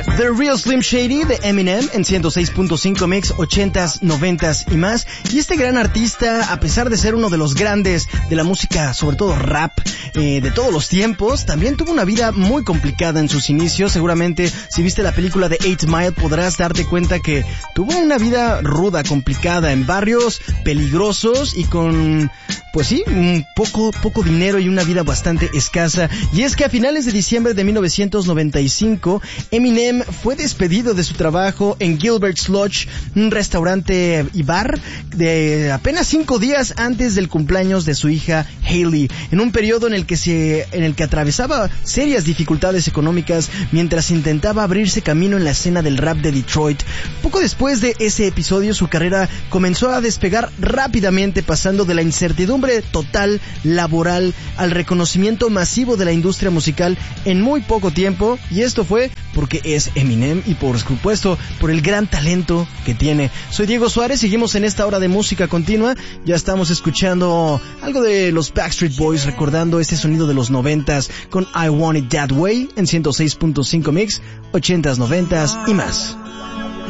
The Real Slim Shady de Eminem en 106.5 Mix, 80s, 90s y más. Y este gran artista, a pesar de ser uno de los grandes de la música, sobre todo rap, de todos los tiempos, también tuvo una vida muy complicada en sus inicios. Seguramente si viste la película de 8 Mile podrás darte cuenta que tuvo una vida ruda, complicada, en barrios peligrosos y con, pues sí, un poco dinero y una vida bastante escasa. Y es que a finales de diciembre de 1995, Eminem fue despedido de su trabajo en Gilbert's Lodge, un restaurante y bar, de apenas 5 días antes del cumpleaños de su hija Hailey, en un periodo en el que atravesaba serias dificultades económicas mientras intentaba abrirse camino en la escena del rap de Detroit. Poco después de ese episodio, su carrera comenzó a despegar rápidamente, pasando de la incertidumbre total laboral al reconocimiento masivo de la industria musical en muy poco tiempo, y esto fue porque es Eminem y por supuesto por el gran talento que tiene. Soy Diego Suárez, seguimos en esta hora de música continua. Ya estamos escuchando algo de los Backstreet Boys, recordando ese sonido de los 90s con I Want It That Way en 106.5 Mix, 80s, 90s y más.